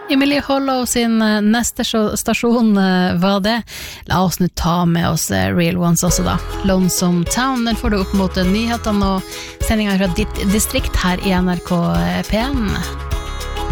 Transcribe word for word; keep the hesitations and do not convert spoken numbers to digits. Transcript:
Emilie Hollow sin neste stasjon var det. La oss nu ta med oss Real Ones også da. Lonesome Town, den får du opp mot nyhetene og sendingen fra ditt distrikt her i N R K P N.